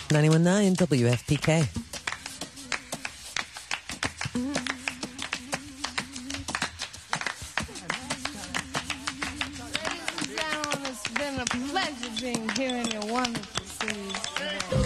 91.9 WFPK. Ladies and gentlemen, it's been a pleasure being here in your wonderful city.